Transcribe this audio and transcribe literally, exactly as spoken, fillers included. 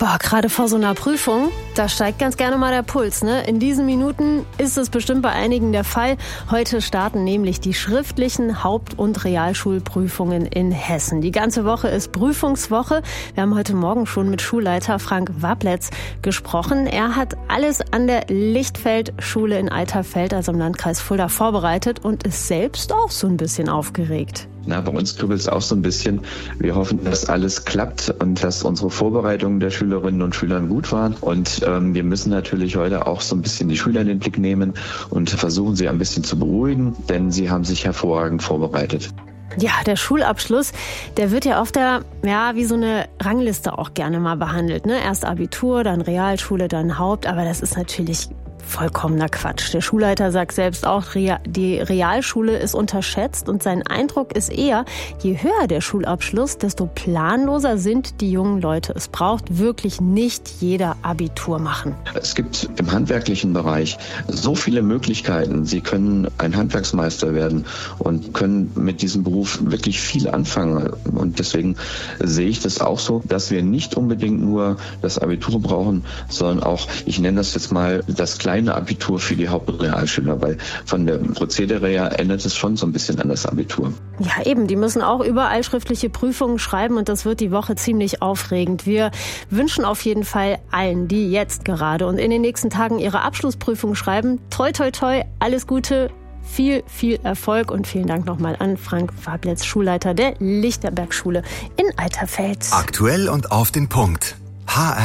Boah, gerade vor so einer Prüfung, da steigt ganz gerne mal der Puls, ne? In diesen Minuten ist es bestimmt bei einigen der Fall. Heute starten nämlich die schriftlichen Haupt- und Realschulprüfungen in Hessen. Die ganze Woche ist Prüfungswoche. Wir haben heute Morgen schon mit Schulleiter Frank Wabletz gesprochen. Er hat alles an der Lichtfeld-Schule in Eiterfeld, also im Landkreis Fulda, vorbereitet und ist selbst auch so ein bisschen aufgeregt. Na, bei uns kribbelt es auch so ein bisschen. Wir hoffen, dass alles klappt und dass unsere Vorbereitungen der Schülerinnen und Schüler gut waren. Und ähm, wir müssen natürlich heute auch so ein bisschen die Schüler in den Blick nehmen und versuchen, sie ein bisschen zu beruhigen, denn sie haben sich hervorragend vorbereitet. Ja, der Schulabschluss, der wird ja auf der, ja, wie so eine Rangliste auch gerne mal behandelt, ne? Erst Abitur, dann Realschule, dann Haupt, aber das ist natürlich vollkommener Quatsch. Der Schulleiter sagt selbst auch, die Realschule ist unterschätzt und sein Eindruck ist eher, je höher der Schulabschluss, desto planloser sind die jungen Leute. Es braucht wirklich nicht jeder Abitur machen. Es gibt im handwerklichen Bereich so viele Möglichkeiten. Sie können ein Handwerksmeister werden und können mit diesem Beruf wirklich viel anfangen. Und deswegen sehe ich das auch so, dass wir nicht unbedingt nur das Abitur brauchen, sondern auch, ich nenne das jetzt mal, das kleine Abitur für die Haupt- und Realschüler, weil von der Prozedere her ändert es schon so ein bisschen an das Abitur. Ja, eben, die müssen auch überall schriftliche Prüfungen schreiben und das wird die Woche ziemlich aufregend. Wir wünschen auf jeden Fall allen, die jetzt gerade und in den nächsten Tagen ihre Abschlussprüfung schreiben, toi toi toi, alles Gute, viel, viel Erfolg und vielen Dank nochmal an Frank Wabletz, Schulleiter der Lichterberg-Schule in Eiterfeld. Aktuell und auf den Punkt. H R